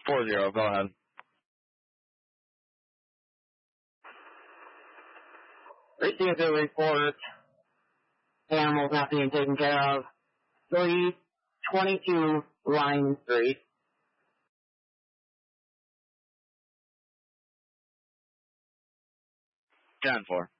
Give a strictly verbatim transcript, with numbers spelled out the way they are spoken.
four zero, go ahead. Received a report. Animals not being taken care of. three twenty-two Line Street. ten four.